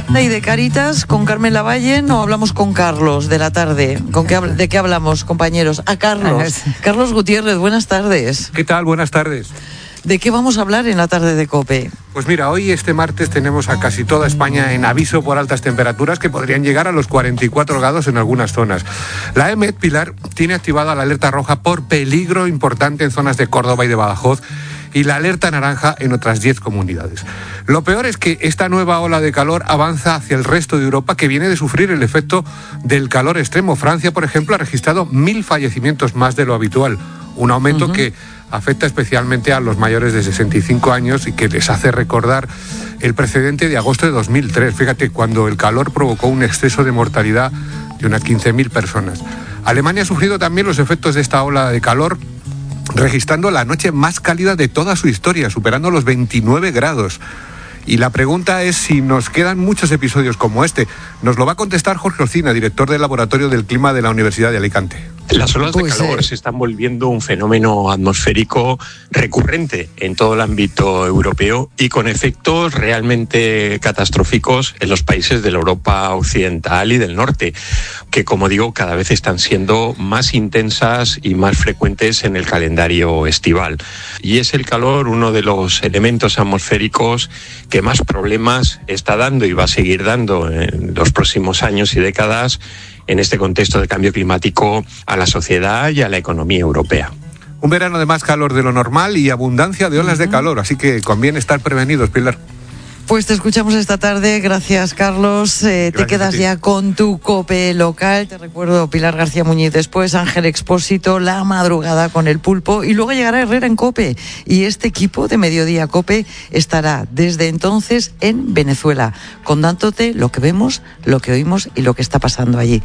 Y de Caritas, con Carmen Lavallen, o hablamos con Carlos de la tarde. ¿De qué hablamos, compañeros? A Carlos. Carlos Gutiérrez, buenas tardes. ¿Qué tal? Buenas tardes. ¿De qué vamos a hablar en la tarde de COPE? Pues mira, hoy este martes tenemos a casi toda España en aviso por altas temperaturas que podrían llegar a los 44 grados en algunas zonas. La EMET, Pilar, tiene activada la alerta roja por peligro importante en zonas de Córdoba y de Badajoz y la alerta naranja en otras 10 comunidades. Lo peor es que esta nueva ola de calor avanza hacia el resto de Europa, que viene de sufrir el efecto del calor extremo. Francia, por ejemplo, ha registrado 1.000 fallecimientos más de lo habitual, un aumento que afecta especialmente a los mayores de 65 años y que les hace recordar el precedente de agosto de 2003. Fíjate, cuando el calor provocó un exceso de mortalidad de unas 15.000 personas. Alemania ha sufrido también los efectos de esta ola de calor, registrando la noche más cálida de toda su historia, superando los 29 grados. Y la pregunta es si nos quedan muchos episodios como este. Nos lo va a contestar Jorge Ocina, director del Laboratorio del Clima de la Universidad de Alicante. Las olas de calor se están volviendo un fenómeno atmosférico recurrente en todo el ámbito europeo y con efectos realmente catastróficos en los países de la Europa occidental y del norte, que, como digo, cada vez están siendo más intensas y más frecuentes en el calendario estival. Y es el calor uno de los elementos atmosféricos que más problemas está dando y va a seguir dando en los próximos años y décadas en este contexto de cambio climático a la sociedad y a la economía europea. Un verano de más calor de lo normal y abundancia de olas de calor, así que conviene estar prevenidos, Pilar. Pues te escuchamos esta tarde, gracias Carlos. Te quedas ya con tu COPE local. Te recuerdo Pilar García Muñiz, después Ángel Expósito, La Madrugada con El Pulpo y luego llegará Herrera en COPE. Y este equipo de Mediodía COPE estará desde entonces en Venezuela, contándote lo que vemos, lo que oímos y lo que está pasando allí.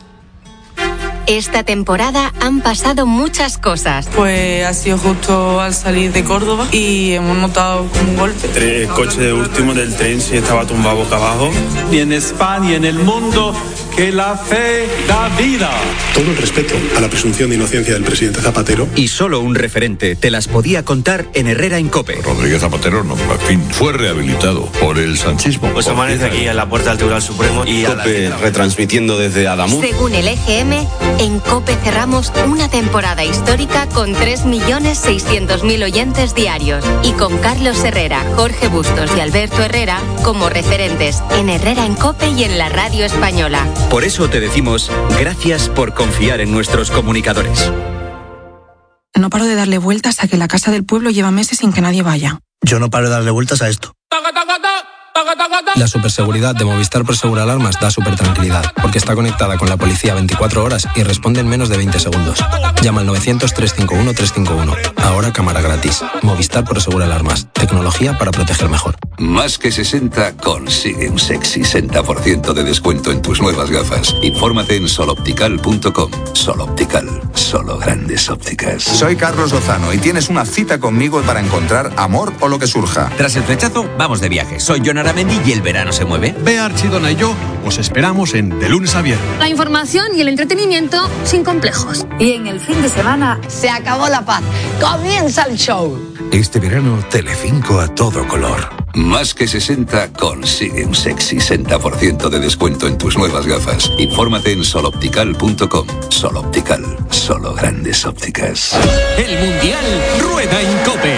Esta temporada han pasado muchas cosas. Pues ha sido justo al salir de Córdoba y hemos notado un golpe. El coche último del tren sí estaba tumbado boca abajo. Y en España y en el mundo, que la fe da vida. Todo el respeto a la presunción de inocencia del presidente Zapatero. Y solo un referente te las podía contar en Herrera en COPE. Rodríguez Zapatero, no, en fin, fue rehabilitado por el sanchismo. Pues amanece aquí en la puerta del Tribunal Supremo y COPE retransmitiendo desde Adamuz. Según el EGM, en COPE cerramos una temporada histórica con 3.600.000 oyentes diarios y con Carlos Herrera, Jorge Bustos y Alberto Herrera como referentes en Herrera en COPE y en la radio española. Por eso te decimos gracias por confiar en nuestros comunicadores. No paro de darle vueltas a que la casa del pueblo lleva meses sin que nadie vaya. Yo no paro de darle vueltas a esto. La superseguridad de Movistar Prosegura Alarmas da supertranquilidad, porque está conectada con la policía 24 horas y responde en menos de 20 segundos. Llama al 900-351-351. Ahora cámara gratis. Movistar Prosegura Alarmas. Tecnología para proteger mejor. Más que 60 consigue un sexy 60% de descuento en tus nuevas gafas. Infórmate en soloptical.com. Soloptical. Solo grandes ópticas. Soy Carlos Lozano y tienes una cita conmigo para encontrar amor o lo que surja. Tras el flechazo, vamos de viaje. Soy John Aramendi y el verano se mueve. Bea Archidona y yo os esperamos en De Lunes a Viernes. La información y el entretenimiento sin complejos. Y en el fin de semana se acabó la paz. Comienza el show. Este verano, Telecinco a todo color. Más que 60 consigue un sexy 60% de descuento en tus nuevas gafas. Infórmate en soloptical.com. Soloptical. Solo grandes ópticas. El Mundial rueda en COPE.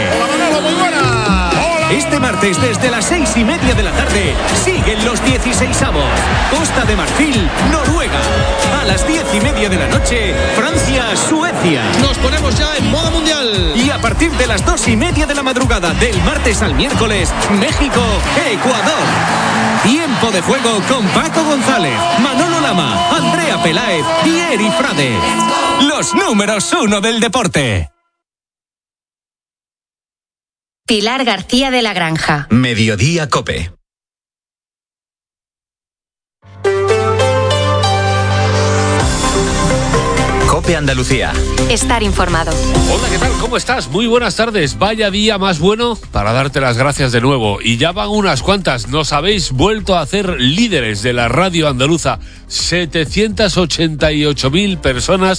Este martes desde las 6:30 de la tarde siguen los 16avos. Costa de Marfil, Noruega. A las 10:30 de la noche, Francia, Suecia. Nos ponemos ya en modo mundial. Y a partir de las 2:30 de la madrugada del martes al miércoles, México, Ecuador. Tiempo de juego con Paco González, Manolo Lama, Andrea Peláez y Eri Frade. Los números 1 del deporte. Pilar García de la Granja. Mediodía COPE. COPE Andalucía. Estar informado. Hola, ¿qué tal? ¿Cómo estás? Muy buenas tardes. Vaya día más bueno para darte las gracias de nuevo. Y ya van unas cuantas. Nos habéis vuelto a hacer líderes de la radio andaluza. 788.000 personas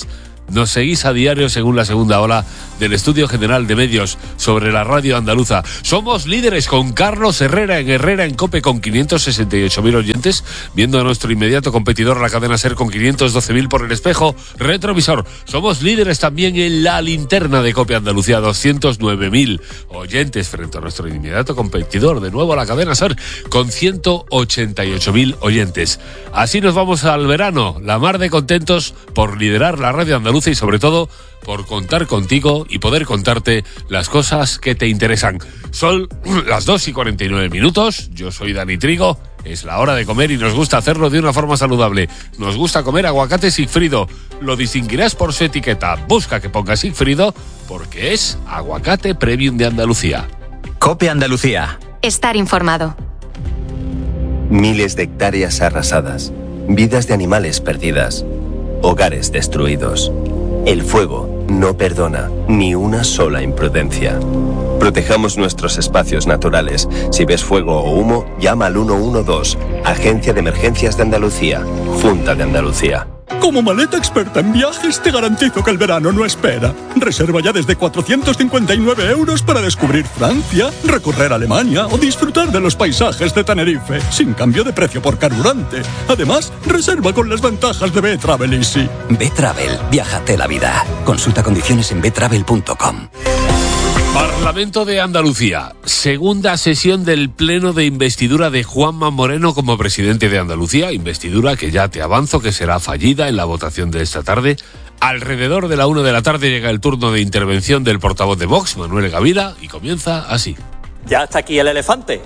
Nos seguís a diario según la segunda ola del Estudio General de Medios sobre la radio andaluza. Somos líderes con Carlos Herrera en COPE con 568.000 oyentes, viendo a nuestro inmediato competidor la cadena SER con 512.000 por el espejo retrovisor. Somos líderes también en la linterna de COPE Andalucía, 209.000 oyentes frente a nuestro inmediato competidor, de nuevo la cadena SER con 188.000 oyentes. Así nos vamos al verano, la mar de contentos por liderar la radio andaluza y sobre todo por contar contigo y poder contarte las cosas que te interesan. Son las 2:49. Yo soy Dani Trigo. Es la hora de comer y nos gusta hacerlo de una forma saludable. Nos gusta comer aguacate Sigfrido. Lo distinguirás por su etiqueta. Busca que ponga Sigfrido porque es aguacate premium de Andalucía. COPE Andalucía. Estar informado. Miles de hectáreas arrasadas. Vidas de animales perdidas. Hogares destruidos. El fuego no perdona ni una sola imprudencia. Protejamos nuestros espacios naturales. Si ves fuego o humo, llama al 112, Agencia de Emergencias de Andalucía, Junta de Andalucía. Como maleta experta en viajes, te garantizo que el verano no espera. Reserva ya desde 459 euros para descubrir Francia, recorrer Alemania o disfrutar de los paisajes de Tenerife, sin cambio de precio por carburante. Además, reserva con las ventajas de B-Travel Easy. B-Travel, viájate la vida. Consulta condiciones en betravel.com. Parlamento de Andalucía. Segunda sesión del pleno de investidura de Juanma Moreno como presidente de Andalucía. Investidura que ya te avanzo que será fallida en la votación de esta tarde. Alrededor de la 1 de la tarde llega el turno de intervención del portavoz de Vox, Manuel Gavira, y comienza así. Ya está aquí el elefante.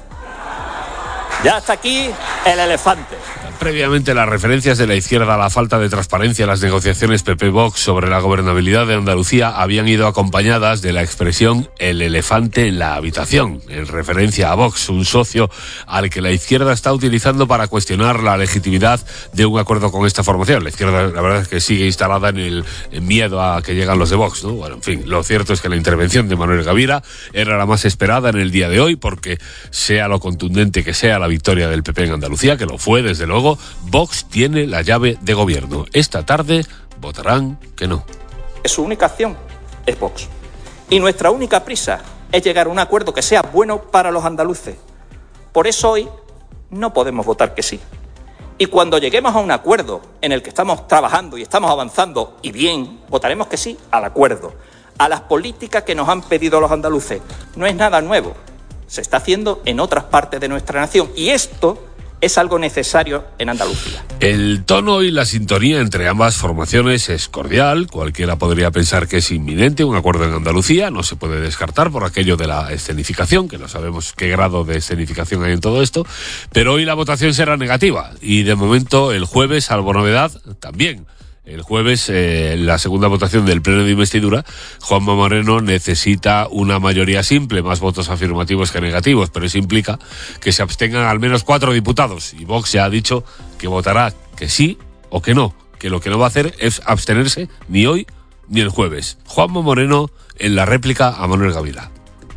Ya está aquí el elefante. Previamente, las referencias de la izquierda a la falta de transparencia en las negociaciones PP-Vox sobre la gobernabilidad de Andalucía habían ido acompañadas de la expresión «el elefante en la habitación», en referencia a Vox, un socio al que la izquierda está utilizando para cuestionar la legitimidad de un acuerdo con esta formación. La izquierda, la verdad es que sigue instalada en el miedo a que llegan los de Vox, ¿no? Bueno, en fin, lo cierto es que la intervención de Manuel Gavira era la más esperada en el día de hoy, porque sea lo contundente que sea la victoria del PP en Andalucía, que lo fue desde luego, Vox tiene la llave de gobierno. Esta tarde votarán que no. Su única acción es Vox. Y nuestra única prisa es llegar a un acuerdo que sea bueno para los andaluces. Por eso hoy no podemos votar que sí. Y cuando lleguemos a un acuerdo en el que estamos trabajando y estamos avanzando, y bien, votaremos que sí al acuerdo, a las políticas que nos han pedido los andaluces. No es nada nuevo. Se está haciendo en otras partes de nuestra nación. Y esto es algo necesario en Andalucía. El tono y la sintonía entre ambas formaciones es cordial. Cualquiera podría pensar que es inminente un acuerdo en Andalucía. No se puede descartar por aquello de la escenificación, que no sabemos qué grado de escenificación hay en todo esto. Pero hoy la votación será negativa. Y de momento el jueves, salvo novedad, también. El jueves, la segunda votación del pleno de investidura, Juanma Moreno necesita una mayoría simple, más votos afirmativos que negativos, pero eso implica que se abstengan al menos 4 diputados. Y Vox ya ha dicho que votará que sí o que no, que lo que no va a hacer es abstenerse ni hoy ni el jueves. Juanma Moreno en la réplica a Manuel Gavira.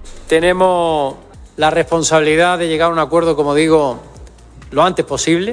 Tenemos la responsabilidad de llegar a un acuerdo, como digo, lo antes posible,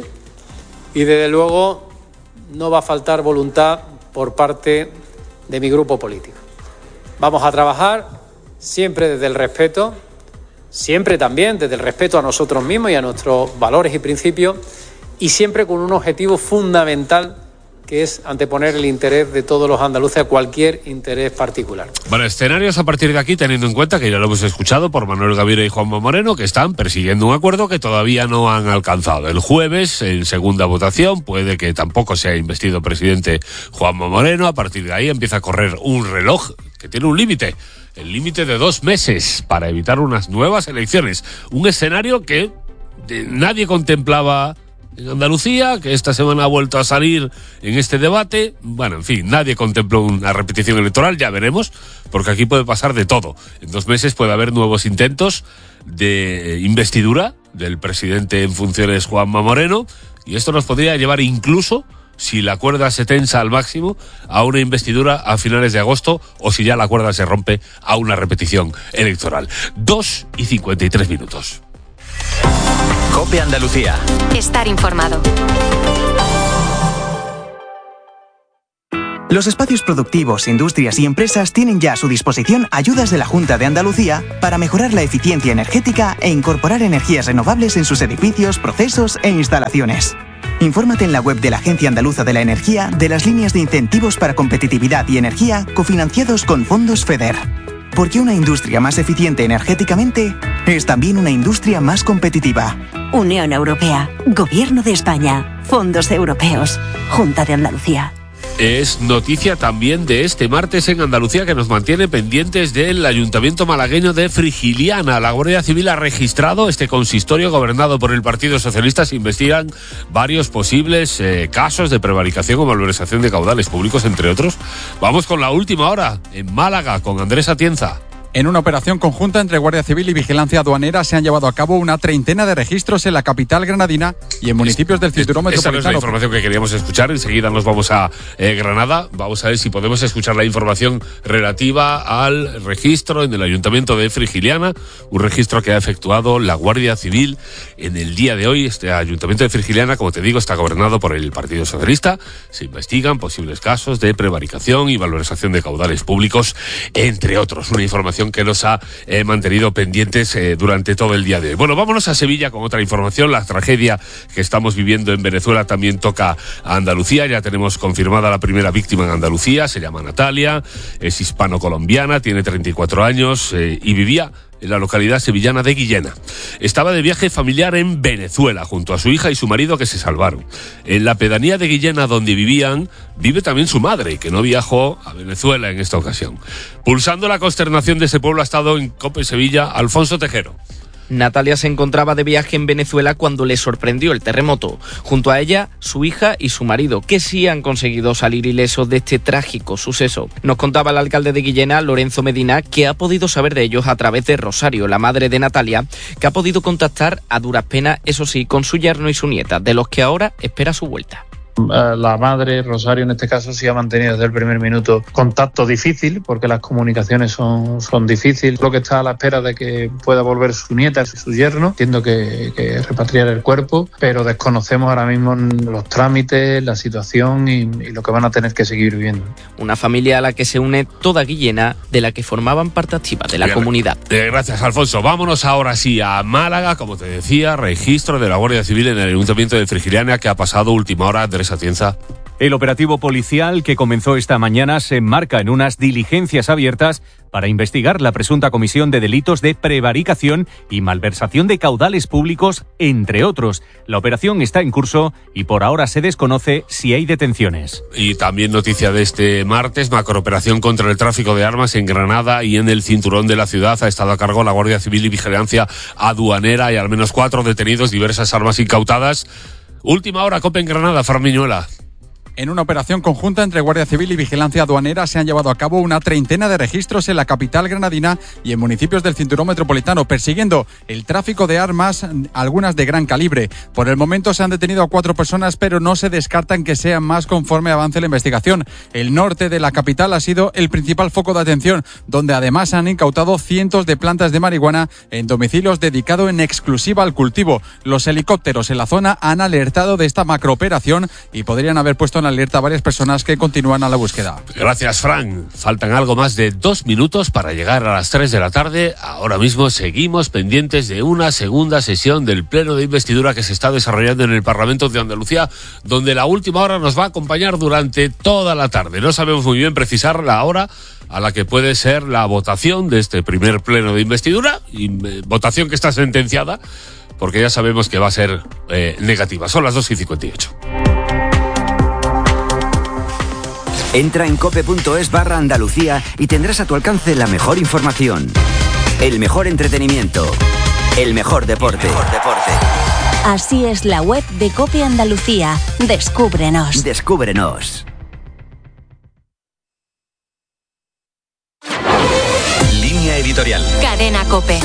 y desde luego no va a faltar voluntad por parte de mi grupo político. Vamos a trabajar siempre desde el respeto, siempre también desde el respeto a nosotros mismos y a nuestros valores y principios, y siempre con un objetivo fundamental, que es anteponer el interés de todos los andaluces a cualquier interés particular. Bueno, escenarios a partir de aquí, teniendo en cuenta que ya lo hemos escuchado por Manuel Gavira y Juanma Moreno, que están persiguiendo un acuerdo que todavía no han alcanzado. El jueves, en segunda votación, puede que tampoco sea investido presidente Juanma Moreno. A partir de ahí empieza a correr un reloj que tiene un límite. El límite de 2 meses para evitar unas nuevas elecciones. Un escenario que nadie contemplaba en Andalucía, que esta semana ha vuelto a salir en este debate. Bueno, en fin, nadie contempló una repetición electoral, ya veremos, porque aquí puede pasar de todo. En 2 meses puede haber nuevos intentos de investidura del presidente en funciones Juanma Moreno, y esto nos podría llevar incluso, si la cuerda se tensa al máximo, a una investidura a finales de agosto, o si ya la cuerda se rompe, a una repetición electoral. 2:53. COPE Andalucía. Estar informado. Los espacios productivos, industrias y empresas tienen ya a su disposición ayudas de la Junta de Andalucía para mejorar la eficiencia energética e incorporar energías renovables en sus edificios, procesos e instalaciones. Infórmate en la web de la Agencia Andaluza de la Energía de las líneas de incentivos para competitividad y energía cofinanciados con fondos FEDER. Porque una industria más eficiente energéticamente es también una industria más competitiva. Unión Europea, Gobierno de España, Fondos Europeos, Junta de Andalucía. Es noticia también de este martes en Andalucía que nos mantiene pendientes del Ayuntamiento malagueño de Frigiliana. La Guardia Civil ha registrado este consistorio gobernado por el Partido Socialista. Se investigan varios posibles casos de prevaricación o malversación de caudales públicos, entre otros. Vamos con la última hora en Málaga con Andrés Atienza. En una operación conjunta entre Guardia Civil y Vigilancia Aduanera se han llevado a cabo una treintena de registros en la capital granadina y en municipios del cinturón metropolitano. Esa no es la información que queríamos escuchar. Enseguida nos vamos a Granada. Vamos a ver si podemos escuchar la información relativa al registro en el Ayuntamiento de Frigiliana, un registro que ha efectuado la Guardia Civil en el día de hoy. Este Ayuntamiento de Frigiliana, como te digo, está gobernado por el Partido Socialista. Se investigan posibles casos de prevaricación y malversación de caudales públicos, entre otros. Una información que nos ha mantenido pendientes durante todo el día de hoy. Bueno, vámonos a Sevilla con otra información. La tragedia que estamos viviendo en Venezuela también toca a Andalucía. Ya tenemos confirmada la primera víctima en Andalucía. Se llama Natalia, es hispano-colombiana, tiene 34 años y vivía en la localidad sevillana de Guillena. Estaba de viaje familiar en Venezuela junto a su hija y su marido, que se salvaron. En la pedanía de Guillena, donde vivían, vive también su madre, que no viajó a Venezuela en esta ocasión. Pulsando la consternación de ese pueblo ha estado en COPE Sevilla Alfonso Tejero. Natalia se encontraba de viaje en Venezuela cuando le sorprendió el terremoto. Junto a ella, su hija y su marido, que sí han conseguido salir ilesos de este trágico suceso. Nos contaba el alcalde de Guillena, Lorenzo Medina, que ha podido saber de ellos a través de Rosario, la madre de Natalia, que ha podido contactar a duras penas, eso sí, con su yerno y su nieta, de los que ahora espera su vuelta. La madre, Rosario en este caso, sí ha mantenido desde el primer minuto contacto difícil, porque las comunicaciones son difíciles. Lo que está a la espera de que pueda volver su nieta, su yerno. Entiendo que repatriar el cuerpo, pero desconocemos ahora mismo los trámites, la situación y lo que van a tener que seguir viviendo. Una familia a la que se une toda Guillena, de la que formaban parte activa de la comunidad. Gracias, Alfonso. Vámonos ahora sí a Málaga, como te decía, registro de la Guardia Civil en el Ayuntamiento de Frigiliana, que ha pasado última hora de Atienza. El operativo policial que comenzó esta mañana se enmarca en unas diligencias abiertas para investigar la presunta comisión de delitos de prevaricación y malversación de caudales públicos, entre otros. La operación está en curso y por ahora se desconoce si hay detenciones. Y también noticia de este martes, macrooperación contra el tráfico de armas en Granada y en el cinturón de la ciudad. Ha estado a cargo la Guardia Civil y Vigilancia Aduanera y al menos 4 detenidos, diversas armas incautadas. Última hora, COPE en Granada, Fran Miñuela. En una operación conjunta entre Guardia Civil y Vigilancia Aduanera se han llevado a cabo una treintena de registros en la capital granadina y en municipios del cinturón metropolitano, persiguiendo el tráfico de armas, algunas de gran calibre. Por el momento se han detenido a 4 personas, pero no se descartan que sean más conforme avance la investigación. El norte de la capital ha sido el principal foco de atención, donde además han incautado cientos de plantas de marihuana en domicilios dedicados en exclusiva al cultivo. Los helicópteros en la zona han alertado de esta macrooperación y podrían haber puesto en alerta a varias personas que continúan a la búsqueda. Gracias, Fran. Faltan algo más de 2 minutos para llegar a las 3 de la tarde. Ahora mismo seguimos pendientes de una segunda sesión del Pleno de Investidura que se está desarrollando en el Parlamento de Andalucía, donde la última hora nos va a acompañar durante toda la tarde. No sabemos muy bien precisar la hora a la que puede ser la votación de este primer Pleno de Investidura, y votación que está sentenciada, porque ya sabemos que va a ser negativa. Son las 2:58. Entra en cope.es/Andalucía y tendrás a tu alcance la mejor información, el mejor entretenimiento, el mejor deporte. Así es la web de COPE Andalucía. Descúbrenos. Línea editorial. Cadena COPE.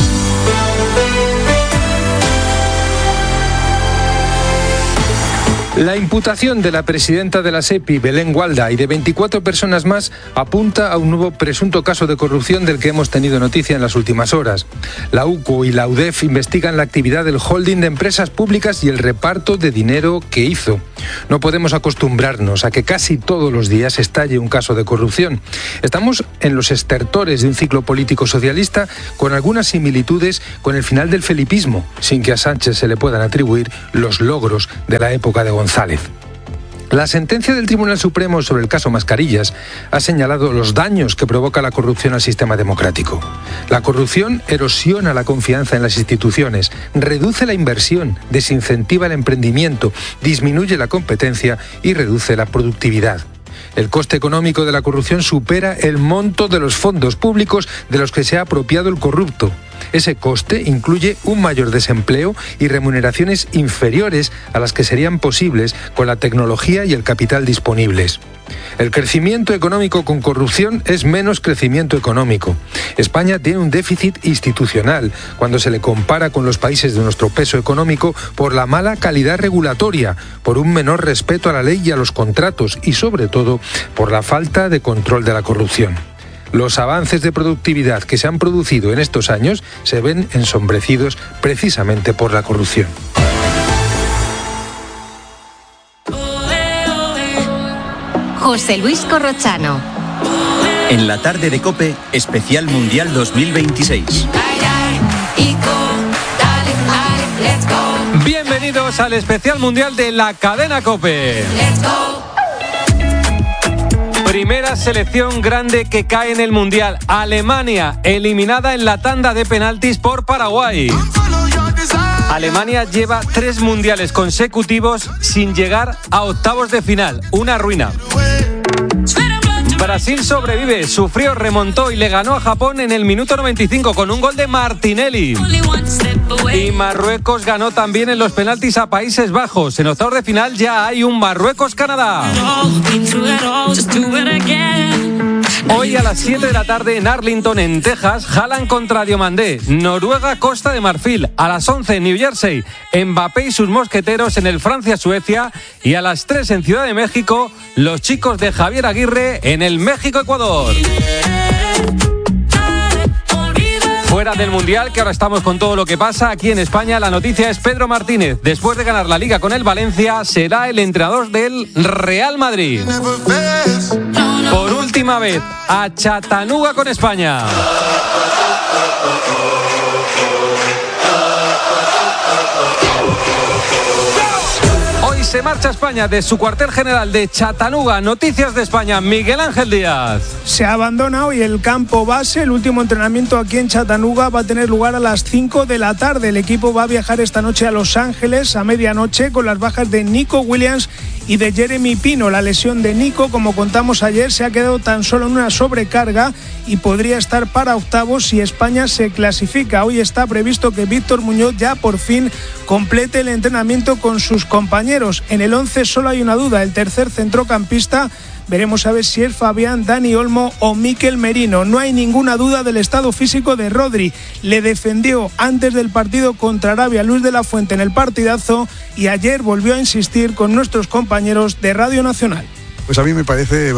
La imputación de la presidenta de la SEPI, Belén Gualda, y de 24 personas más apunta a un nuevo presunto caso de corrupción del que hemos tenido noticia en las últimas horas. La UCO y la UDEF investigan la actividad del holding de empresas públicas y el reparto de dinero que hizo. No podemos acostumbrarnos a que casi todos los días estalle un caso de corrupción. Estamos en los estertores de un ciclo político socialista con algunas similitudes con el final del felipismo, sin que a Sánchez se le puedan atribuir los logros de la época de González. La sentencia del Tribunal Supremo sobre el caso Mascarillas ha señalado los daños que provoca la corrupción al sistema democrático. La corrupción erosiona la confianza en las instituciones, reduce la inversión, desincentiva el emprendimiento, disminuye la competencia y reduce la productividad. El coste económico de la corrupción supera el monto de los fondos públicos de los que se ha apropiado el corrupto. Ese coste incluye un mayor desempleo y remuneraciones inferiores a las que serían posibles con la tecnología y el capital disponibles. El crecimiento económico con corrupción es menos crecimiento económico. España tiene un déficit institucional cuando se le compara con los países de nuestro peso económico por la mala calidad regulatoria, por un menor respeto a la ley y a los contratos y, sobre todo, por la falta de control de la corrupción. Los avances de productividad que se han producido en estos años se ven ensombrecidos precisamente por la corrupción. José Luis Corrochano. En la tarde de COPE, especial Mundial 2026. Bienvenidos al especial Mundial de la cadena COPE. Primera selección grande que cae en el Mundial. Alemania, eliminada en la tanda de penaltis por Paraguay. Alemania lleva 3 mundiales consecutivos sin llegar a octavos de final. Una ruina. Brasil sobrevive, sufrió, remontó y le ganó a Japón en el minuto 95 con un gol de Martinelli. Y Marruecos ganó también en los penaltis a Países Bajos. En octavos de final ya hay un Marruecos-Canadá. Hoy a las 7 de la tarde en Arlington, en Texas, Haaland contra Diomandé. Noruega-Costa de Marfil. A las 11 en New Jersey, Mbappé y sus mosqueteros en el Francia-Suecia. Y a las 3 en Ciudad de México, los chicos de Javier Aguirre en el México-Ecuador. Fuera del Mundial, que ahora estamos con todo lo que pasa aquí en España, la noticia es Pedro Martínez. Después de ganar la Liga con el Valencia, será el entrenador del Real Madrid. Por última vez, a Chattanooga con España. Hoy se marcha España de su cuartel general de Chattanooga. Noticias de España, Miguel Ángel Díaz. Se abandona hoy el campo base. El último entrenamiento aquí en Chattanooga va a tener lugar a las 5 de la tarde. El equipo va a viajar esta noche a Los Ángeles a medianoche con las bajas de Nico Williams y de Jeremy Pino. La lesión de Nico, como contamos ayer, se ha quedado tan solo en una sobrecarga y podría estar para octavos si España se clasifica. Hoy está previsto que Víctor Muñoz ya por fin complete el entrenamiento con sus compañeros. En el 11 solo hay una duda, el tercer centrocampista. Veremos a ver si es Fabián, Dani Olmo o Mikel Merino. No hay ninguna duda del estado físico de Rodri. Le defendió antes del partido contra Arabia Luis de la Fuente en el partidazo y ayer volvió a insistir con nuestros compañeros de Radio Nacional. Pues a mí me parece,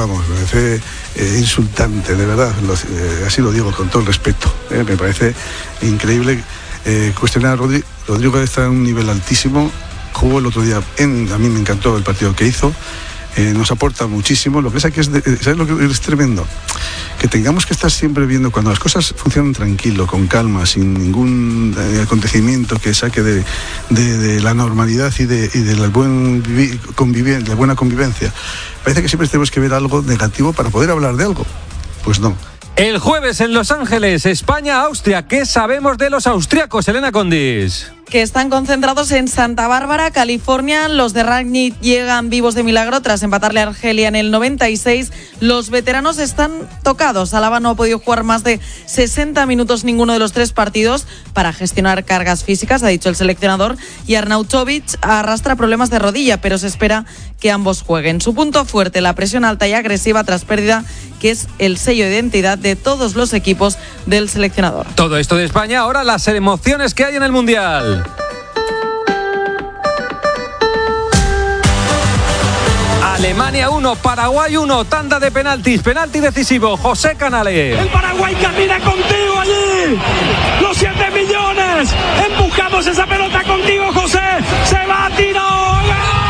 insultante, de verdad, así lo digo con todo el respeto. Me parece increíble cuestionar a Rodri. Rodrigo está en un nivel altísimo, jugó el otro día, a mí me encantó el partido que hizo. Nos aporta muchísimo. Lo que pasa que ¿sabes lo que es tremendo? Que tengamos que estar siempre viendo cuando las cosas funcionan tranquilo, con calma, sin ningún acontecimiento que saque de la normalidad y de la buena convivencia. Parece que siempre tenemos que ver algo negativo para poder hablar de algo. Pues no. El jueves en Los Ángeles, España-Austria. ¿Qué sabemos de los austriacos, Elena Condis? Que están concentrados en Santa Bárbara, California. Los de Rangnick llegan vivos de milagro tras empatarle a Argelia en el 96. Los veteranos están tocados. Alaba no ha podido jugar más de 60 minutos ninguno de los 3 partidos para gestionar cargas físicas, ha dicho el seleccionador. Y Arnautovic arrastra problemas de rodilla, pero se espera que ambos jueguen. Su punto fuerte, la presión alta y agresiva tras pérdida, que es el sello de identidad de todos los equipos del seleccionador. Todo esto de España, ahora las emociones que hay en el Mundial. Alemania 1, Paraguay 1, tanda de penaltis, penalti decisivo, José Canales. El Paraguay camina contigo allí, los 7 millones, empujamos esa pelota contigo, José, se va a tirar.